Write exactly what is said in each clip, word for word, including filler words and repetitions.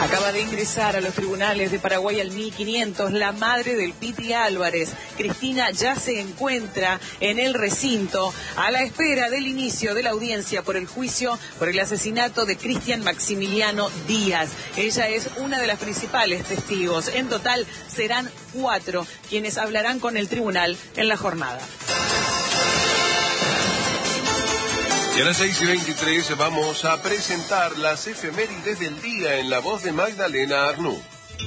Acaba de ingresar a los tribunales de Paraguay al mil quinientos la madre del Piti Álvarez. Cristina ya se encuentra en el recinto a la espera del inicio de la audiencia por el juicio por el asesinato de Cristian Maximiliano Díaz. Ella es una de las principales testigos. En total serán cuatro quienes hablarán con el tribunal en la jornada. Y a las seis y veintitrés vamos a presentar las efemérides del día en la voz de Magdalena Arnú.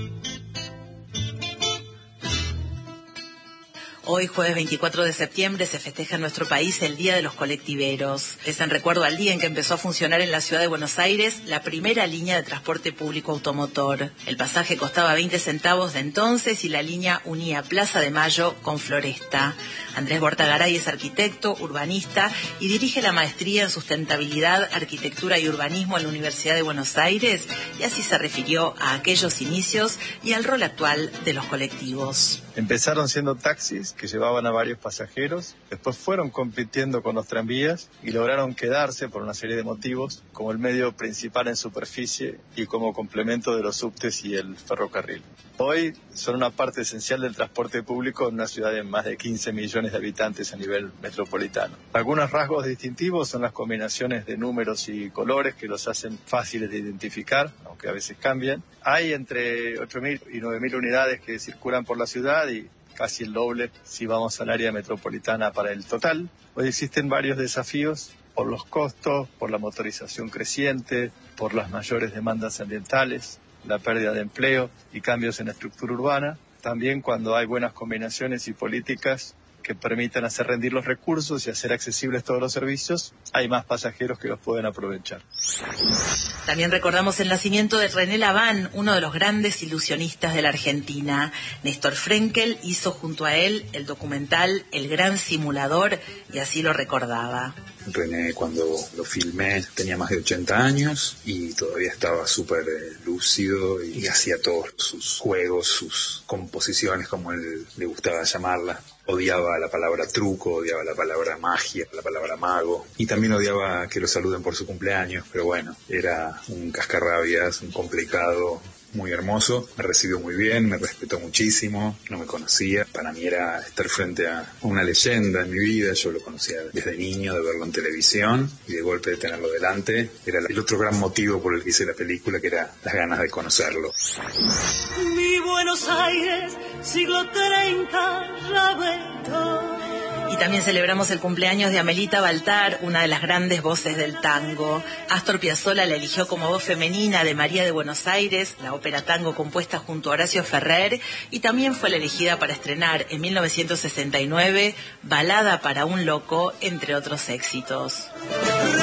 Hoy, jueves veinticuatro de septiembre, se festeja en nuestro país el Día de los Colectiveros. Es en recuerdo al día en que empezó a funcionar en la ciudad de Buenos Aires la primera línea de transporte público automotor. El pasaje costaba veinte centavos de entonces y la línea unía Plaza de Mayo con Floresta. Andrés Bortagaray es arquitecto, urbanista y dirige la maestría en sustentabilidad, arquitectura y urbanismo en la Universidad de Buenos Aires, y así se refirió a aquellos inicios y al rol actual de los colectivos. Empezaron siendo taxis que llevaban a varios pasajeros, después fueron compitiendo con los tranvías y lograron quedarse por una serie de motivos como el medio principal en superficie y como complemento de los subtes y el ferrocarril. Hoy son una parte esencial del transporte público en una ciudad de más de quince millones de habitantes a nivel metropolitano. Algunos rasgos distintivos son las combinaciones de números y colores que los hacen fáciles de identificar, aunque a veces cambian. Hay entre ocho mil y nueve mil unidades que circulan por la ciudad y casi el doble si vamos al área metropolitana para el total. Hoy existen varios desafíos por los costos, por la motorización creciente, por las mayores demandas ambientales, la pérdida de empleo y cambios en la estructura urbana. También cuando hay buenas combinaciones y políticas que permitan hacer rendir los recursos y hacer accesibles todos los servicios, hay más pasajeros que los pueden aprovechar. También recordamos el nacimiento de René Laván, uno de los grandes ilusionistas de la Argentina. Néstor Frenkel hizo junto a él el documental El Gran Simulador y así lo recordaba. René, cuando lo filmé, tenía más de ochenta años y todavía estaba súper eh, lúcido y hacía todos sus juegos, sus composiciones, como él le gustaba llamarlas. Odiaba la palabra truco, odiaba la palabra magia, la palabra mago, y también odiaba que lo saluden por su cumpleaños, pero bueno, era un cascarrabias, un complicado, muy hermoso. Me recibió muy bien, me respetó muchísimo, no me conocía. Para mí era estar frente a una leyenda en mi vida. Yo lo conocía desde niño, de verlo en televisión, y de golpe de tenerlo delante era el otro gran motivo por el que hice la película, que era las ganas de conocerlo. Mi Buenos Aires, siglo treinta, Ravelo. Y también celebramos el cumpleaños de Amelita Baltar, una de las grandes voces del tango. Astor Piazzolla la eligió como voz femenina de María de Buenos Aires, la ópera tango compuesta junto a Horacio Ferrer, y también fue la elegida para estrenar en mil novecientos sesenta y nueve Balada para un loco, entre otros éxitos.